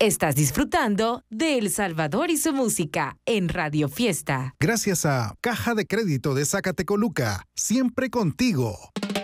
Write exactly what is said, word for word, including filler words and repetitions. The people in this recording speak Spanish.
Estás disfrutando de El Salvador y su música en Radio Fiesta. Gracias a Caja de Crédito de Zacatecoluca, siempre contigo.